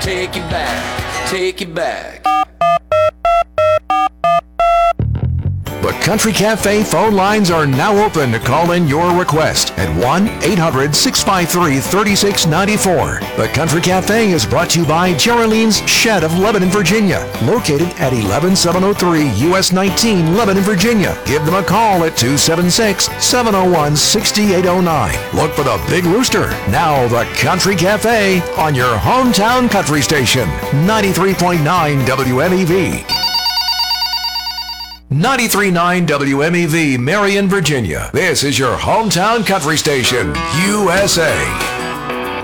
Take it back, take it back. The Country Cafe phone lines are now open to call in your request at 1-800-653-3694. The Country Cafe is brought to you by Geraldine's Shed of Lebanon, Virginia, located at 11703 US 19, Lebanon, Virginia. Give them a call at 276-701-6809. Look for the Big Rooster. Now the Country Cafe on your hometown country station, 93.9 WMEV. 93.9 WMEV, Marion, Virginia. This is your hometown country station, USA.